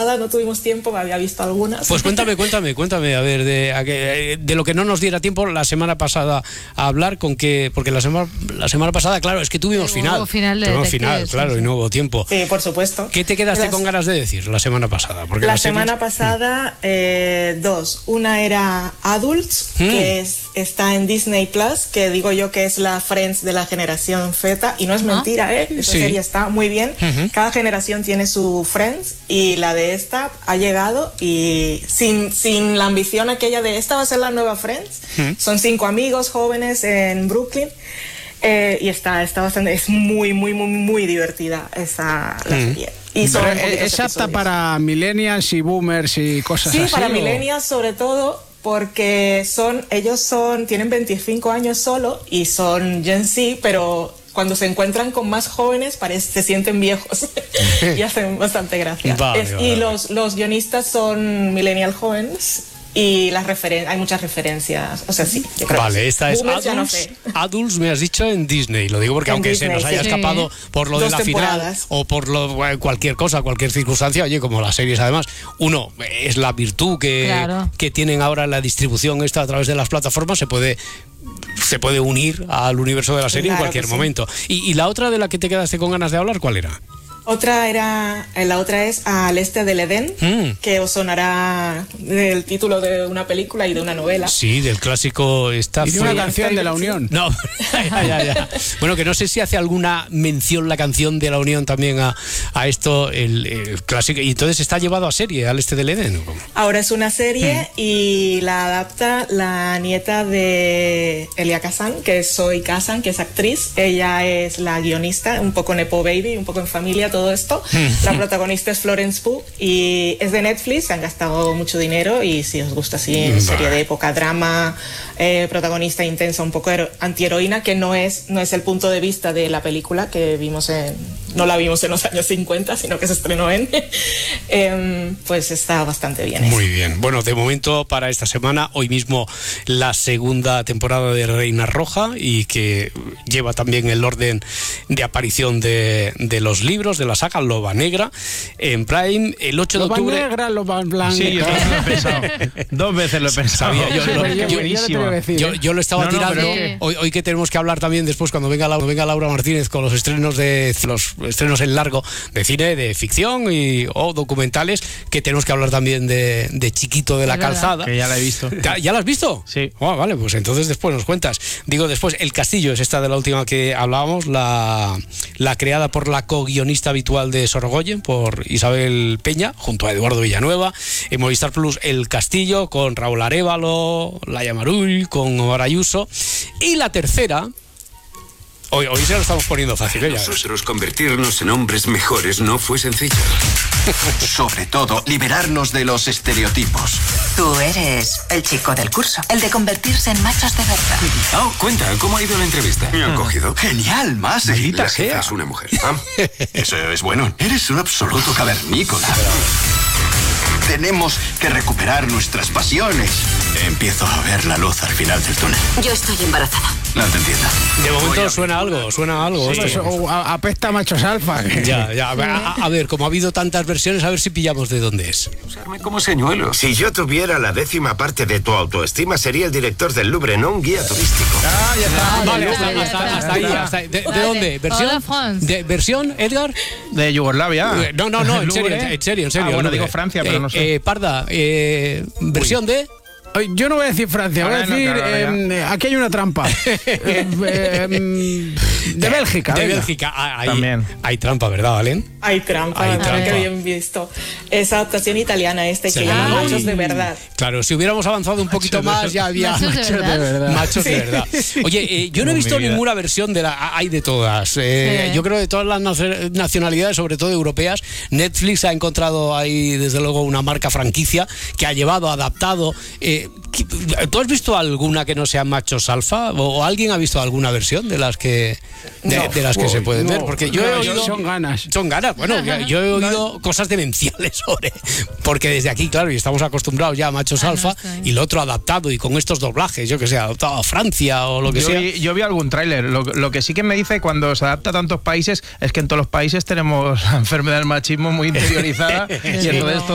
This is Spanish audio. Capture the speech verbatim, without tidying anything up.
pasada no tuvimos tiempo, me había visto algunas. Pues cuéntame, cuéntame, cuéntame, a ver, de, a que, de lo que no nos diera tiempo la semana pasada a hablar, con que, porque la semana, la semana pasada, claro, es que tuvimos Sí, final. hubo final de tuvimos detectives, final, claro, sí, y no hubo tiempo. Sí, por supuesto. ¿Qué te quedaste Las- con ganas de decir la semana pasada? Porque La las series- semana pasada, eh, dos. Una era Adults, Mm. que es, está en Disney Plus, que digo yo que es la Friends de la generación Z, y no es mentira, ¿eh? Esa Sí. serie está muy bien. Ujú. Cada generación tiene su Friends, y la de esta ha llegado, y sin, sin la ambición aquella de esta va a ser la nueva Friends. Mm. Son cinco amigos jóvenes en Brooklyn. Eh, y está, está bastante, es muy, muy, muy, muy divertida esa la Mm. serie. Y son Pero poquitos es apta episodios. para millennials y boomers y cosas Sí, así. para ¿o? millennials sobre todo, porque son, ellos son, tienen veinticinco años solo y son Gen Z, pero cuando se encuentran con más jóvenes parece, se sienten viejos y hacen bastante gracia. Vale, Es- vale. Y los, los guionistas son millennial jóvenes y las referen hay muchas referencias, o sea, sí. yo creo que Vale, sí. esta es Boomers ya no Adults, sé. Adults, me has dicho, en Disney. Lo digo porque En aunque se Disney, nos haya sí. escapado por lo de Dos la final temporadas. o por lo, eh, cualquier cosa, cualquier circunstancia, oye, como las series además, uno, es la virtud que, Claro. que tienen ahora la distribución esta a través de las plataformas, se puede se puede unir al universo de la serie en Claro cualquier que sí. momento. Y, y la otra de la que te quedaste con ganas de hablar, ¿cuál era? Otra era, eh, la otra es Al Este del Edén, Mm. que os sonará del título de una película y de una novela. Sí, del clásico esta Y de fue- una canción de la Unión. No, ya, ya, ya. Bueno, que no sé si hace alguna mención la canción de la Unión también a, a esto, el, el clásico. Y entonces está llevado a serie, Al Este del Edén, ¿o cómo? Ahora es una serie y la adapta la nieta de Elia Kazan, que es Zoe Kazan, que es actriz. Ella es la guionista, un poco nepo baby, un poco en familia, todo esto. La protagonista es Florence Pugh y es de Netflix, se han gastado mucho dinero y si os gusta así, serie de época, drama, eh, protagonista intensa, un poco hero- antiheroína, que no es, no es el punto de vista de la película que vimos en, no la vimos en los años cincuenta, sino que se estrenó en, em, pues está bastante bien. Muy bien. Bueno, de momento para esta semana, hoy mismo la segunda temporada de Reina Roja y que lleva también el orden de aparición de, de los libros de la saga Loba Negra en Prime el ocho de Loba octubre. negra, loba blanca. Sí, yo también lo he pensado. Dos veces lo he pensado. Sabía, yo- Sí, lo- pero yo- yo- yo no te lo voy a decir, Yo, ¿eh? yo lo estaba No, no, tirando. pero es que- hoy, hoy que tenemos que hablar también después cuando venga Laura, venga Laura Martínez con los estrenos de los estrenos en largo de cine, de ficción y o documentales, que tenemos que hablar también de, de Chiquito de la Es verdad. Calzada. Que ya la he visto. ¿Ya, ya la has visto? Sí. Ah, vale, pues entonces después nos cuentas. Digo, después, El Castillo es esta de la última que hablábamos, la, la creada por la co-guionista habitual de Sorogoyen, por Isabel Peña, junto a Eduardo Villanueva. En Movistar Plus, El Castillo, con Raúl Arévalo, Laia Marull, con Omar Ayuso. Y la tercera, hoy, hoy se lo estamos poniendo fácil, ¿eh? Ya ves. Nosotros convertirnos en hombres mejores no fue sencillo. Sobre todo, liberarnos de los estereotipos. Tú eres el chico del curso, el de convertirse en machos de verdad. Oh, cuenta, ¿cómo ha ido la entrevista? Me han cogido. Genial, más. Maldita La jefa sea. es una mujer. Ah, Eso es bueno. Eres un absoluto cavernícola. Tenemos que recuperar nuestras pasiones. Empiezo a ver la luz al final del túnel. Yo estoy embarazada. No te entiendo. De momento suena algo, suena algo. Pues, esto. o a- apesta a machos alfa. Ya, ya. A, a ver, como ha habido tantas versiones, a ver si pillamos de dónde es. usarme como señuelo. Si yo tuviera la décima parte de tu autoestima, sería el director del Louvre, no un guía turístico. Vale, ya hasta, está, hasta- ya hasta está. ahí, hasta ahí. ¿De, de Vale. dónde? ¿Versión? Hola, France. ¿De, ¿Versión, Edgar? De Yugoslavia. Eh, No, no, no, en serio, Louvre. en serio, en serio. Ah, bueno, Louvre. digo Francia, pero Eh, no sé. eh, Parda, eh, ¿versión de? Ay, yo no voy a decir Francia, voy a Ahora no, decir. claro, ahora ya. em, aquí hay una trampa. Eh, em, de Bélgica. De venga. Bélgica. Ah, Hay, También. hay trampa, ¿verdad, Valen? Hay trampa, Hay mira trampa. qué bien visto. Es adaptación italiana este, Sí. que llaman Ay. Machos de Verdad. Claro, si hubiéramos avanzado un poquito más, ya había Machos de Machos de verdad. verdad. machos de verdad. Oye, eh, yo no he Como visto mi vida. ninguna versión de la. Hay de todas. Eh, Sí. Yo creo de todas las nacio- nacionalidades, sobre todo europeas. Netflix ha encontrado ahí, desde luego, una marca franquicia que ha llevado, adaptado. Eh, ¿Tú has visto alguna que no sea machos alfa? ¿O alguien ha visto alguna versión de las que de, No. de las que se pueden No, ver? Porque yo no, he oído. son ganas. Son ganas. Bueno, yo, yo he oído cosas demenciales sobre. Porque desde aquí, claro, y estamos acostumbrados ya a machos Ah, no, alfa está bien. y lo otro adaptado y con estos doblajes, yo que sé, adaptado a Francia o lo que Yo sea. vi, yo vi algún tráiler. Lo, lo que sí que me dice cuando se adapta a tantos países es que en todos los países tenemos la enfermedad del machismo muy interiorizada y Sí. entonces